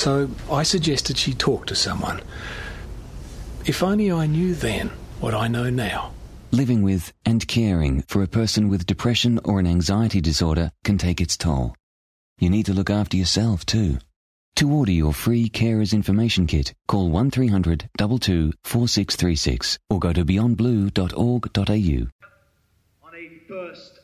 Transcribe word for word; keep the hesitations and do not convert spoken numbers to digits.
So I suggested she talk to someone. If only I knew then what I know now. Living with and caring for a person with depression or an anxiety disorder can take its toll. You need to look after yourself too. To order your free Carers Information Kit, call one three hundred two two four six three six or go to beyond blue dot org dot a u. On a first